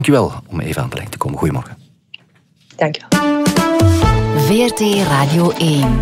Dankjewel om even aan de lijn te komen. Goedemorgen. Dankjewel. VRT Radio 1.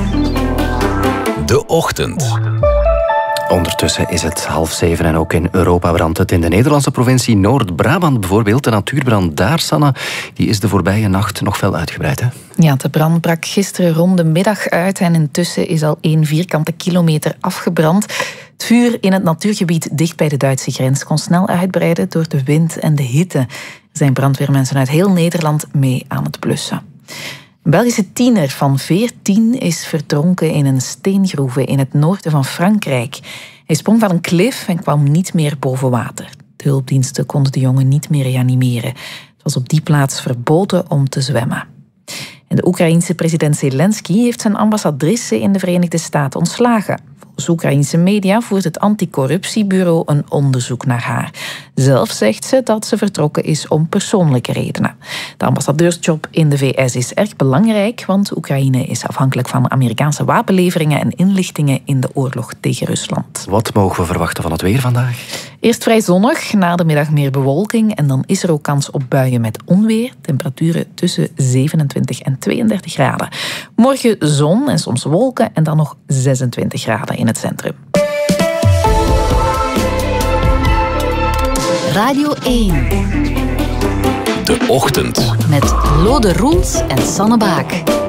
De Ochtend. Ondertussen is het 6:30 en ook in Europa brandt het in de Nederlandse provincie Noord-Brabant bijvoorbeeld. De natuurbrand daar, Sanne, die is de voorbije nacht nog fel uitgebreid, hè? Ja, de brand brak gisteren rond de middag uit en intussen is al 1 vierkante kilometer afgebrand. Het vuur in het natuurgebied dicht bij de Duitse grens kon snel uitbreiden door de wind en de hitte. Er zijn brandweermensen uit heel Nederland mee aan het blussen. Een Belgische tiener van 14 is verdronken in een steengroeve in het noorden van Frankrijk. Hij sprong van een klif en kwam niet meer boven water. De hulpdiensten konden de jongen niet meer reanimeren. Het was op die plaats verboden om te zwemmen. En de Oekraïense president Zelensky heeft zijn ambassadrice in de Verenigde Staten ontslagen. Volgens Oekraïense media voert het anticorruptiebureau een onderzoek naar haar. Zelf zegt ze dat ze vertrokken is om persoonlijke redenen. De ambassadeursjob in de VS is erg belangrijk, want Oekraïne is afhankelijk van Amerikaanse wapenleveringen en inlichtingen in de oorlog tegen Rusland. Wat mogen we verwachten van het weer vandaag? Eerst vrij zonnig, na de middag meer bewolking en dan is er ook kans op buien met onweer. Temperaturen tussen 27 en 32 graden. Morgen zon en soms wolken en dan nog 26 graden in het centrum. Radio 1. De Ochtend. Met Lode Roels en Sanne Baak.